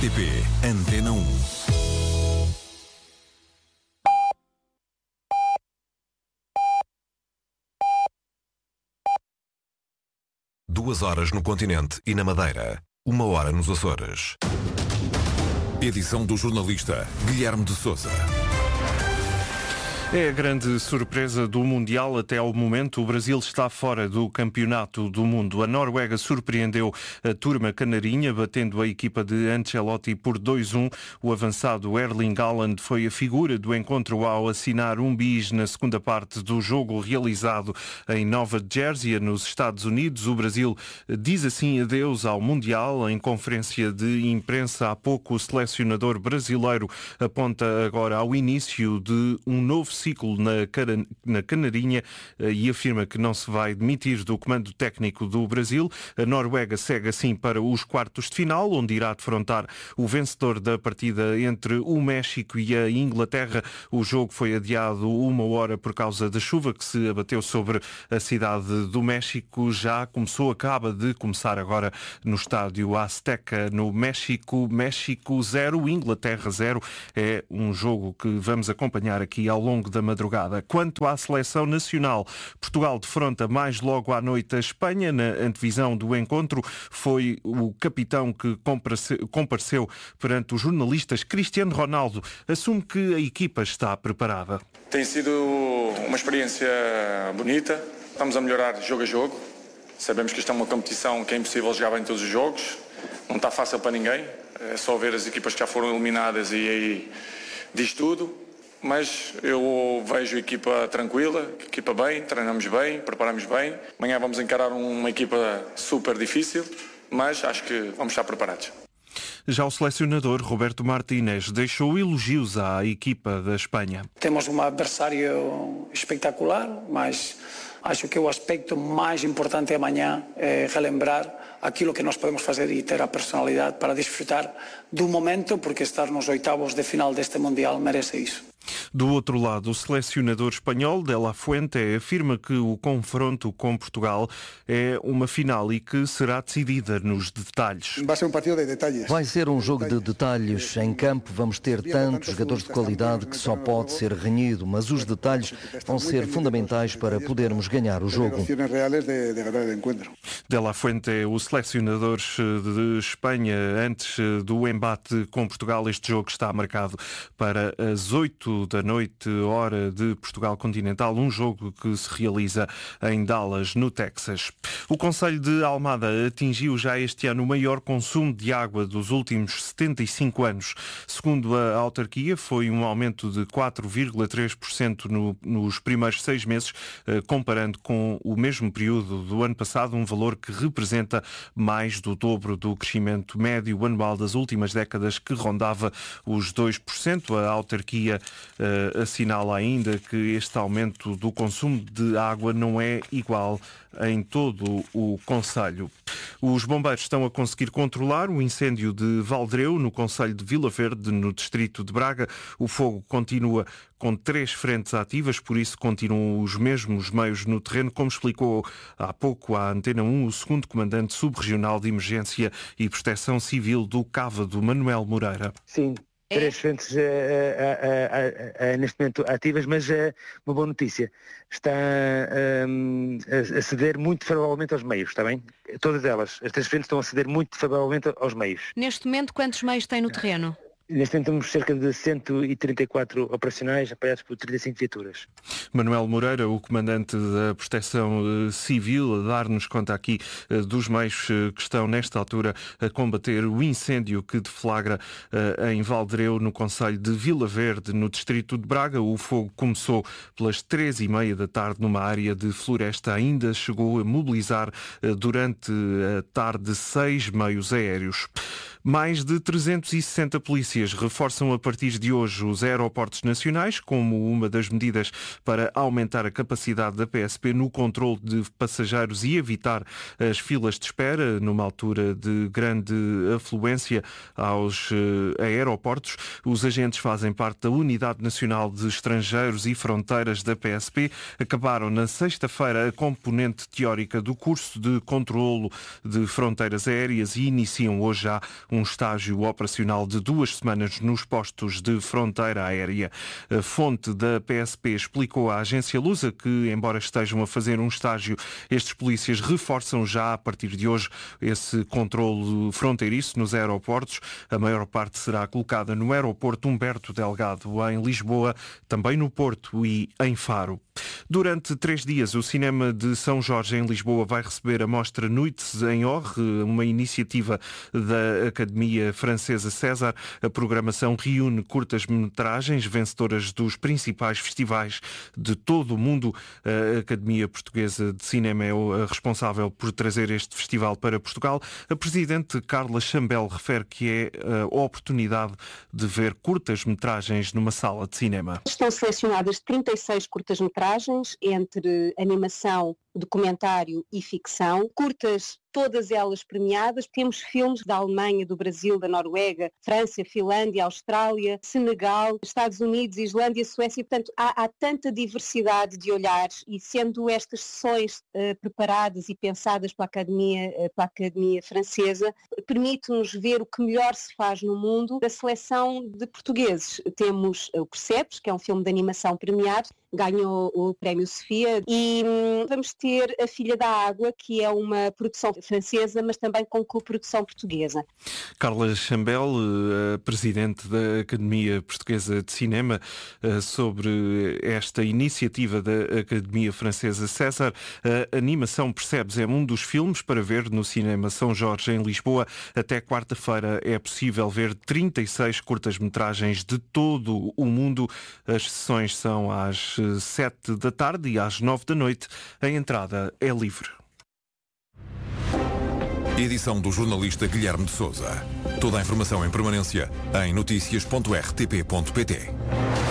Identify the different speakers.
Speaker 1: TP Antena 1. Duas horas no continente e na Madeira. 1 hora nos Açores. Edição do jornalista Guilherme de Sousa.
Speaker 2: É a grande surpresa do Mundial até ao momento. O Brasil está fora do Campeonato do Mundo. A Noruega surpreendeu a turma canarinha, batendo a equipa de Ancelotti por 2-1. O avançado Erling Haaland foi a figura do encontro ao assinar um bis na segunda parte do jogo realizado em Nova Jersey, nos Estados Unidos. O Brasil diz assim adeus ao Mundial. Em conferência de imprensa há pouco, o selecionador brasileiro aponta agora ao início de um novo ciclo na Canarinha e afirma que não se vai demitir do comando técnico do Brasil. A Noruega segue assim para os quartos de final, onde irá defrontar o vencedor da partida entre o México e a Inglaterra. O jogo foi adiado 1 hora por causa da chuva que se abateu sobre a cidade do México. Acaba de começar agora no estádio Azteca, no México. México 0, Inglaterra 0. É um jogo que vamos acompanhar aqui ao longo da madrugada. Quanto à seleção nacional, Portugal defronta mais logo à noite a Espanha. Na antevisão do encontro foi o capitão que compareceu perante os jornalistas. Cristiano Ronaldo assume que a equipa está preparada.
Speaker 3: Tem sido uma experiência bonita. Estamos a melhorar jogo a jogo. Sabemos que isto é uma competição que é impossível jogar bem todos os jogos. Não está fácil para ninguém. É só ver as equipas que já foram eliminadas e aí diz tudo. Mas eu vejo a equipa tranquila, a equipa bem, treinamos bem, preparamos bem. Amanhã vamos encarar uma equipa super difícil, mas acho que vamos estar preparados.
Speaker 2: Já o selecionador Roberto Martínez deixou elogios à equipa da Espanha.
Speaker 4: Temos um adversário espetacular, mas acho que o aspecto mais importante amanhã é relembrar aquilo que nós podemos fazer e ter a personalidade para desfrutar do momento, porque estar nos oitavos de final deste Mundial merece isso.
Speaker 2: Do outro lado, o selecionador espanhol De La Fuente afirma que o confronto com Portugal é uma final e que será decidida nos detalhes.
Speaker 5: Vai ser um jogo de detalhes. Em campo vamos ter tantos jogadores de qualidade que só pode ser renhido, mas os detalhes vão ser fundamentais para podermos ganhar o jogo.
Speaker 2: De La Fuente é o selecionador de Espanha. Antes do embate com Portugal, este jogo está marcado para as 8 da noite, hora de Portugal continental, um jogo que se realiza em Dallas, no Texas. O concelho de Almada atingiu já este ano o maior consumo de água dos últimos 75 anos. Segundo a autarquia, foi um aumento de 4,3% nos primeiros 6 meses, comparando com o mesmo período do ano passado, um valor que representa mais do dobro do crescimento médio anual das últimas décadas, que rondava os 2%. A autarquia assinala ainda que este aumento do consumo de água não é igual em todo o concelho. Os bombeiros estão a conseguir controlar o incêndio de Valdreu, no concelho de Vila Verde, no distrito de Braga. O fogo continua com 3 frentes ativas, por isso continuam os mesmos meios no terreno, como explicou há pouco à Antena 1 o segundo comandante subregional de Emergência e Proteção Civil do Cávado, Manuel Moreira.
Speaker 6: Sim. 3 frentes neste momento ativas, mas uma boa notícia. Está a ceder muito favoravelmente aos meios, está bem? Todas elas, as 3 frentes estão a ceder muito favoravelmente aos meios.
Speaker 7: Neste momento, quantos meios tem no terreno?
Speaker 6: Neste momento temos cerca de 134 operacionais apoiados por 35 viaturas.
Speaker 2: Manuel Moreira, o comandante da Proteção Civil, a dar-nos conta aqui dos meios que estão nesta altura a combater o incêndio que deflagra em Valdreu, no concelho de Vila Verde, no distrito de Braga. O fogo começou pelas 3h30 da tarde numa área de floresta. Ainda chegou a mobilizar durante a tarde 6 meios aéreos. Mais de 360 polícias reforçam a partir de hoje os aeroportos nacionais como uma das medidas para aumentar a capacidade da PSP no controle de passageiros e evitar as filas de espera numa altura de grande afluência aos aeroportos. Os agentes fazem parte da Unidade Nacional de Estrangeiros e Fronteiras da PSP. Acabaram na sexta-feira a componente teórica do curso de controlo de fronteiras aéreas e iniciam hoje já um estágio operacional de 2 semanas nos postos de fronteira aérea. A fonte da PSP explicou à agência Lusa que, embora estejam a fazer um estágio, estes polícias reforçam já a partir de hoje esse controle fronteiriço nos aeroportos. A maior parte será colocada no aeroporto Humberto Delgado, em Lisboa, também no Porto e em Faro. Durante 3 dias, o Cinema de São Jorge, em Lisboa, vai receber a mostra Nuits em Or, uma iniciativa da Academia Francesa César. A programação reúne curtas-metragens vencedoras dos principais festivais de todo o mundo. A Academia Portuguesa de Cinema é a responsável por trazer este festival para Portugal. A presidente Carla Chambel refere que é a oportunidade de ver curtas-metragens numa sala de cinema.
Speaker 8: Estão selecionadas 36 curtas-metragens entre animação, documentário e ficção, curtas todas elas premiadas. Temos filmes da Alemanha, do Brasil, da Noruega, França, Finlândia, Austrália, Senegal, Estados Unidos, Islândia, Suécia. Portanto, há tanta diversidade de olhares e sendo estas sessões preparadas e pensadas pela Academia Francesa, permite-nos ver o que melhor se faz no mundo da seleção de portugueses. Temos o Percebes, que é um filme de animação premiado, ganhou o Prémio Sofia, e vamos ter A Filha da Água, que é uma produção francesa, mas também com coprodução portuguesa.
Speaker 2: Carla Chambel, presidente da Academia Portuguesa de Cinema, sobre esta iniciativa da Academia Francesa César. A animação Percebes é um dos filmes para ver no Cinema São Jorge, em Lisboa. Até quarta-feira é possível ver 36 curtas-metragens de todo o mundo. As sessões são às 7 da tarde e às 9 da noite. A entrada é livre.
Speaker 1: Edição do jornalista Guilherme de Sousa. Toda a informação em permanência em noticias.rtp.pt.